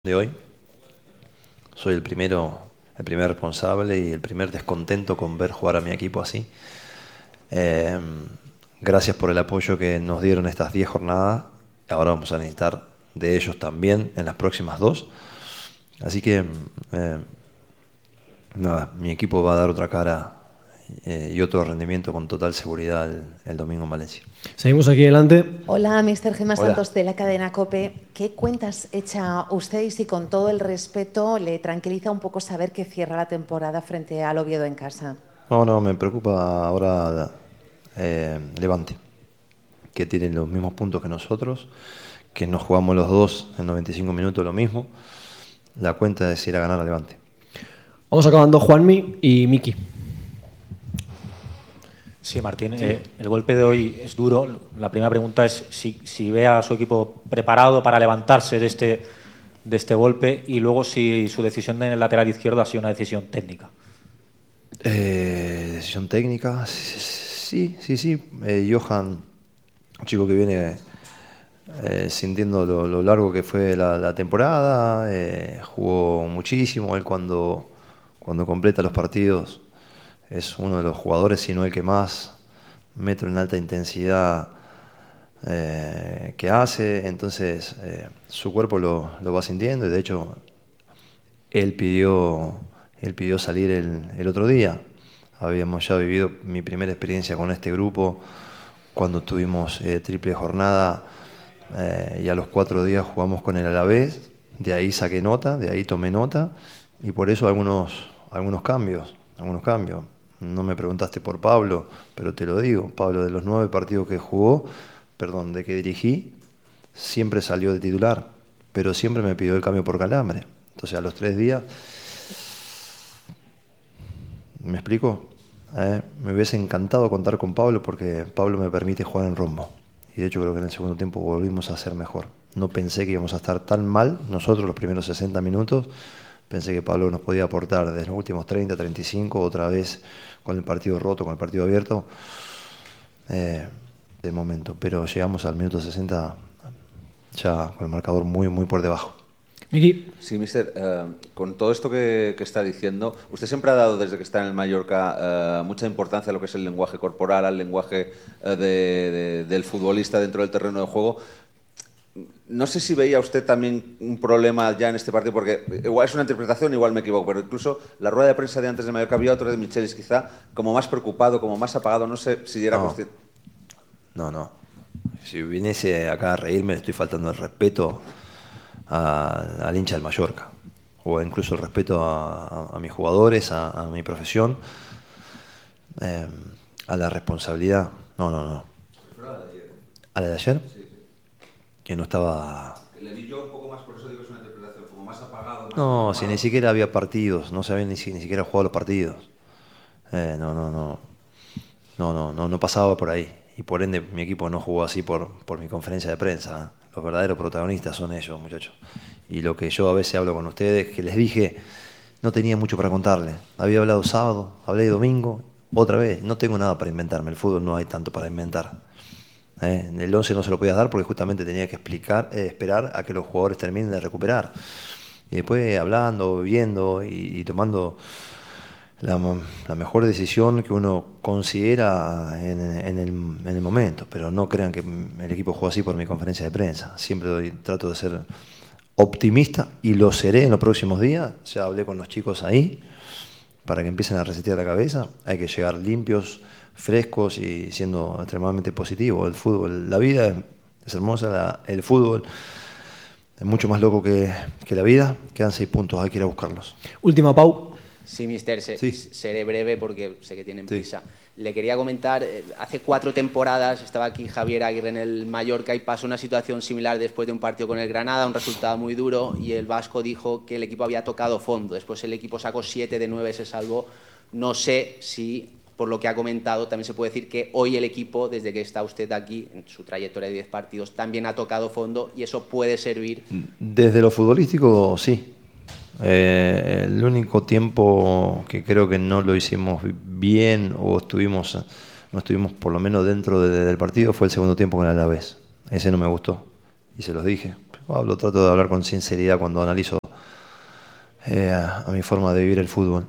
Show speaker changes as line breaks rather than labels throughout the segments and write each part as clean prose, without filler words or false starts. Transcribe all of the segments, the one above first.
De hoy. Soy el primer responsable y el primer descontento con ver jugar a mi equipo así. Eh, Gracias por el apoyo que nos dieron estas 10 jornadas. Ahora vamos a necesitar de ellos también en las próximas dos. Así que, nada, mi equipo va a dar otra cara y otro rendimiento con total seguridad el domingo en Valencia.
Seguimos aquí adelante.
Hola, Mr. Gemma
Hola.
Santos de la cadena COPE. ¿Qué cuentas echa usted y si con todo el respeto le tranquiliza un poco saber que cierra la temporada frente al Oviedo en casa?
No, me preocupa ahora Levante, que tienen los mismos puntos que nosotros, que nos jugamos los dos en 95 minutos lo mismo. La cuenta es ir a ganar a Levante.
Vamos acabando Juanmi y Miki.
Sí, Martín, el golpe de hoy es duro. La primera pregunta es si ve a su equipo preparado para levantarse de este golpe y luego si su decisión en el lateral izquierdo ha sido una decisión técnica.
Decisión técnica, sí. Johan, un chico que viene sintiendo lo largo que fue la temporada, jugó muchísimo. Él cuando completa los partidos es uno de los jugadores, si no el que más mete en alta intensidad que hace. Entonces su cuerpo lo va sintiendo y de hecho él pidió salir el otro día. Habíamos ya vivido mi primera experiencia con este grupo cuando tuvimos triple jornada y a los 4 días jugamos con el Alavés. De ahí saqué nota, de ahí tomé nota y por eso algunos cambios. No me preguntaste por Pablo, pero te lo digo. Pablo, de los 9 partidos que jugó, de que dirigí, siempre salió de titular, pero siempre me pidió el cambio por calambre. Entonces a los 3 días, ¿me explico? Me hubiese encantado contar con Pablo porque Pablo me permite jugar en rombo. Y de hecho creo que en el segundo tiempo volvimos a ser mejor. No pensé que íbamos a estar tan mal nosotros los primeros 60 minutos. Pensé que Pablo nos podía aportar desde los últimos 30, 35, otra vez con el partido roto, con el partido abierto, de momento. Pero llegamos al minuto 60 ya con el marcador muy por debajo.
Miki.
Sí, mister, con todo esto que está diciendo, usted siempre ha dado, desde que está en el Mallorca, mucha importancia a lo que es el lenguaje corporal, al lenguaje del futbolista dentro del terreno de juego. No sé si veía usted también un problema ya en este partido, porque igual es una interpretación, igual me equivoco, pero incluso la rueda de prensa de antes de Mallorca había otro de Michelis quizá como más preocupado, como más apagado, no sé si era cuestión...
No. Si viniese acá a reírme, le estoy faltando el respeto al hincha del Mallorca, o incluso el respeto a mis jugadores, a mi profesión, a la responsabilidad. No. ¿A la de ayer? Sí. Que no estaba...
Le vi yo un poco más, por eso digo que es una interpretación, como más apagado.
No, si ni siquiera había partidos, no se habían ni siquiera jugado los partidos. No pasaba por ahí. Y por ende mi equipo no jugó así por mi conferencia de prensa. Los verdaderos protagonistas son ellos, muchachos. Y lo que yo a veces hablo con ustedes, que les dije, no tenía mucho para contarles. Había hablado sábado, hablé domingo, otra vez. No tengo nada para inventarme. El fútbol no hay tanto para inventar. El 11 no se lo podía dar porque justamente tenía que esperar a que los jugadores terminen de recuperar. Y después hablando, viendo y tomando la mejor decisión que uno considera en el momento. Pero no crean que el equipo juega así por mi conferencia de prensa. Siempre trato de ser optimista y lo seré en los próximos días. Ya hablé con los chicos ahí para que empiecen a resetear la cabeza. Hay que llegar limpios, frescos y siendo extremadamente positivos. El fútbol, la vida es hermosa, el fútbol es mucho más loco que la vida. Quedan 6 puntos, hay que ir a buscarlos.
Última, Pau.
Sí, mister,
Sí.
seré breve porque sé que tienen
Sí.
prisa. Le quería comentar, hace 4 temporadas estaba aquí Javier Aguirre en el Mallorca y pasó una situación similar después de un partido con el Granada, un resultado muy duro, y el vasco dijo que el equipo había tocado fondo. Después el equipo sacó 7 de 9, se salvó. No sé si, por lo que ha comentado, también se puede decir que hoy el equipo, desde que está usted aquí, en su trayectoria de 10 partidos, también ha tocado fondo y eso puede servir.
Desde lo futbolístico, sí. El único tiempo que creo que no lo hicimos bien o no estuvimos por lo menos dentro del partido fue el segundo tiempo con el Alavés. Ese no me gustó y se los dije. hablo, trato de hablar con sinceridad cuando analizo a mi forma de vivir el fútbol.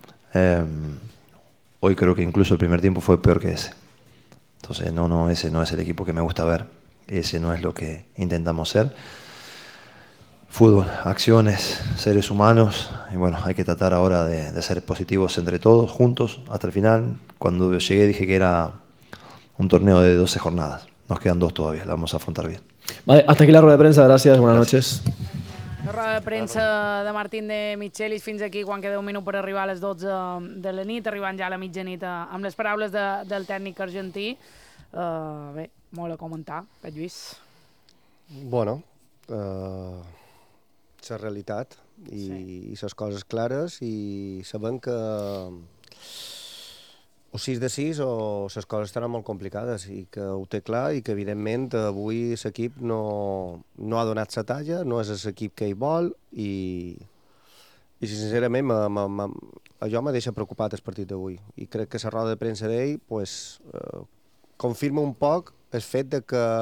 Hoy creo que incluso el primer tiempo fue peor que ese. Entonces, ese no es el equipo que me gusta ver. Ese no es lo que intentamos ser. Fútbol, acciones, seres humanos. Y bueno, hay que tratar ahora de ser positivos entre todos, juntos, hasta el final. Cuando llegué dije que era un torneo de 12 jornadas. Nos quedan 2 todavía, la vamos a afrontar bien.
Vale, hasta aquí la rueda de prensa, gracias, buenas noches.
La roda de premsa de Martín de Michelis fins aquí quan queda un minut per arribar a les 12 de la nit, arribant ja a la mitjanit amb les paraules del tècnic argentí. Bé, molt a comentar, Pep Lluís.
Bueno, la realitat i les coses clares i sabem que o 6 de 6 o les coses estaran molt complicades i que ho té clar i que evidentment avui l'equip no ha donat la talla, no és l'equip que hi vol i sincerament això me deixa preocupat el partit d'avui i crec que la roda de premsa d'ell pues, confirma un poc el fet de que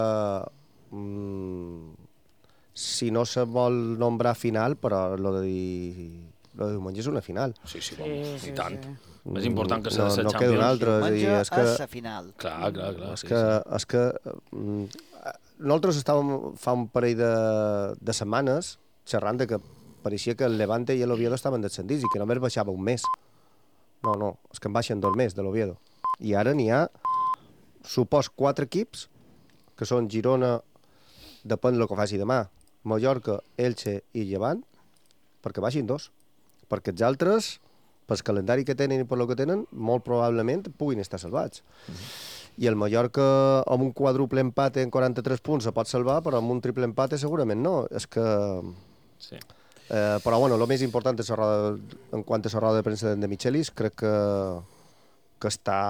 si no se vol nombrar final, però lo de diumenge és una final.
Sí, i tant. Més important que ser de
no
Champions.
queda un altre.
Diumenge és la final.
Clar.
És que nosaltres estàvem fa un parell de setmanes xerrant de que pareixia que el Levante i l'Oviedo estaven descendits i que només baixava un mes. No, és que en baixen 2 més de l'Oviedo. I ara n'hi ha, supos, 4 equips, que són Girona, depèn del que faci demà, Mallorca, Elche i Llevant, perquè baixin 2. Perquè els altres, pel calendari que tenen i per lo que tenen, molt probablement puguin estar salvats. I el Mallorca, amb un quadruple empat en 43 punts, se pot salvar, però amb un triple empat segurament no. És que...
Sí.
Però bueno, el més important és en quant a la roda de premsa de Michelis, crec que està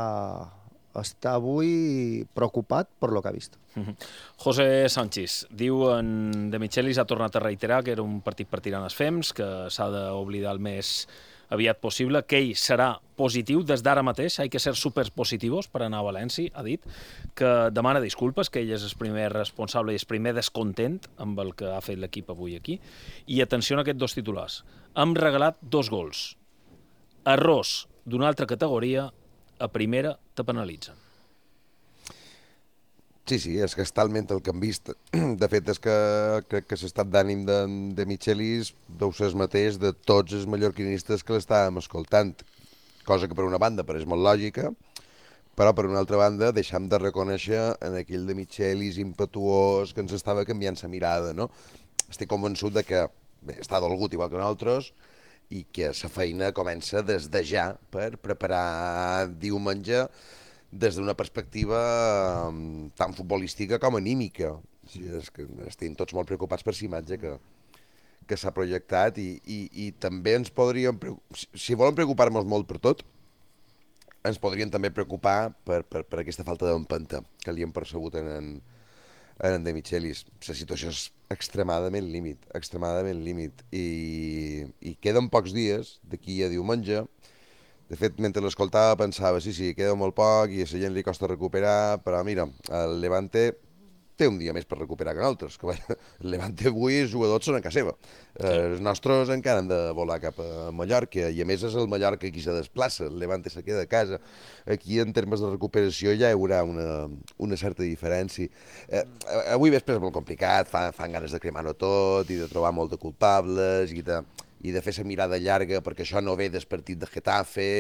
avui preocupat per lo que ha vist.
José Sánchez diu en De Michelis ha tornat a reiterar que era un partit per tirar els fems, que s'ha d'oblidar el més aviat possible, que ell serà positiu des d'ara mateix, hay que ser superpositivos per anar a València, ha dit, que demana disculpes, que ell és el primer responsable i el primer descontent amb el que ha fet l'equip avui aquí. I atenció a aquests 2 titulars. Hem regalat 2 gols. Errors d'una altra categoria, a primera te penalitzen.
Sí, és que és talment el que hem vist. De fet, és que crec que l'estat d'ànim de Michelis deu ser el mateix de tots els mallorquinistes que l'estàvem escoltant. Cosa que per una banda pareix molt lògica, però per una altra banda deixem de reconèixer en aquell de Michelis impetuós que ens estava canviant la mirada, no? Estic convençut de que està dolgut igual que nosaltres i que la feina comença des de ja per preparar diumenge des d'una perspectiva tant futbolística com anímica. Sí, és que estem tots molt preocupats per la imatge que s'ha projectat i també ens podríem... Si volen preocupar-nos molt per tot, ens podrien també preocupar per aquesta falta d'empenta que li hem percebut en De Michelis. La situació és extremadament límit i queden pocs dies d'aquí a diumenge. De fet, mentre l'escoltava pensava, sí, queda molt poc i a la gent li costa recuperar, però mira, el Levante té un dia més per recuperar que nosaltres. El Levante avui els jugadors són a casa seva. Els nostres encara han de volar cap a Mallorca i a més és el Mallorca qui se desplaça, el Levante se queda a casa. Aquí en termes de recuperació ja hi haurà una certa diferència. Avui vespre és molt complicat, fan ganes de cremar-ho tot i de trobar molt de culpables i de fer la mirada llarga perquè això no ve del partit de Getafe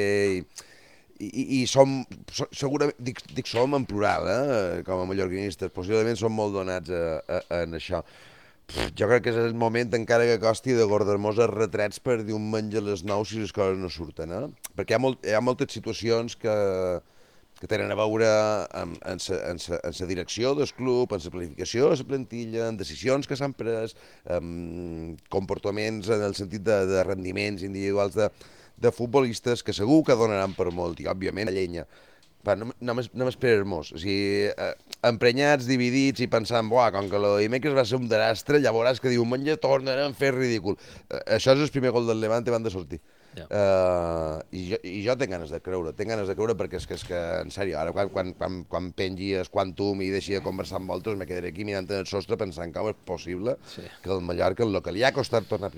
i som, segurament, dic som en plural, com a mallorquinistes, possiblement som molt donats en això. Jo crec que és el moment, encara que costi, de guardar-nos els retrets per diumenge a les 9 si les coses no surten, perquè hi ha moltes situacions que tenen a veure en la direcció del club, en la planificació de la plantilla, en decisions que s'han pres, comportaments en el sentit de rendiments individuals de futbolistes que segur que donaran per molt, i òbviament la llenya. Només per-nos, o sigui, emprenyats, dividits i pensant, com que el dimecres va ser un desastre, llavors que diumenge tornarem a fer ridícul. Això és el primer gol del Levante, van de sortir. I jo tinc ganes de creure, perquè és que en sèrio, ara quan pengi el Quantum i deixi de conversar amb vosaltres, me quedaré aquí mirant en el sostre pensant com és possible que el Mallorca, el que li ha costat tornar